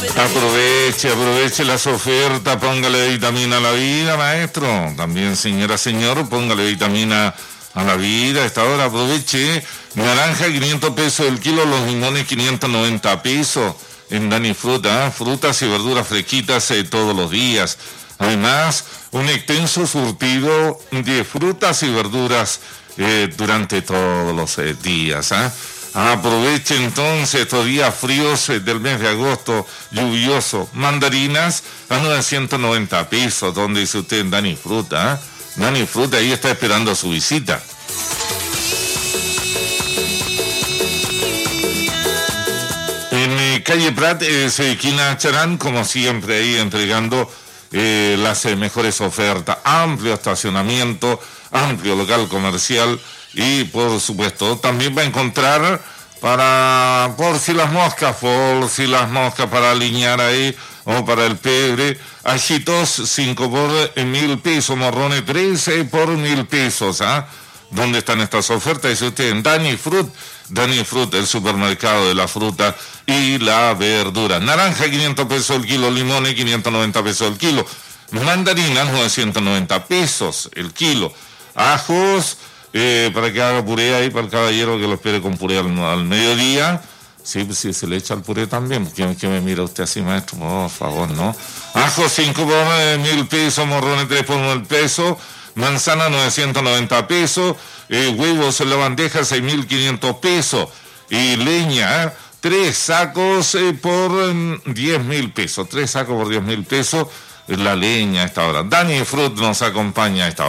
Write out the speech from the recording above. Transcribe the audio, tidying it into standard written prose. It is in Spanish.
Aproveche las ofertas, póngale vitamina a la vida, maestro. También, señora, señor, póngale vitamina a la vida. A esta hora aproveche. Naranja, 500 pesos el kilo, los limones, 590 pesos. En Dani Fruta, frutas y verduras fresquitas todos los días. Además, un extenso surtido de frutas y verduras durante todos los días. Aproveche entonces estos días fríos del mes de agosto, lluvioso. Mandarinas a 990 pesos. ¿Dónde dice usted? En Dani Fruta. Dani Fruta ahí está esperando su visita. En calle Prat, esquina Charán, como siempre, ahí entregando las mejores ofertas. Amplio estacionamiento, amplio local comercial y, por supuesto, también va a encontrar por si las moscas para alinear ahí o para el pebre, ajitos 5 por 1.000 pesos, morrones 13 por 1.000 pesos. ¿Dónde están estas ofertas? Dice usted, en Dani Fruit, el supermercado de la fruta y la verdura. Naranja, 500 pesos el kilo, limones, 590 pesos el kilo. Mandarinas, 990 pesos el kilo. Ajos, para que haga puré ahí, para el caballero que lo espere con puré al mediodía. Sí, pues sí, se le echa el puré también. ¿Qué me mira usted así, maestro? Por favor, ¿no? Ajos, 5 por 1.000 pesos, morrones 3 por 1.000 pesos. Manzana, 990 pesos. Huevos en la bandeja, 6.500 pesos. Y leña, 3 sacos por 10.000 pesos. 3 sacos por 10.000 pesos. La leña a esta hora. Dani Fruit nos acompaña a esta hora.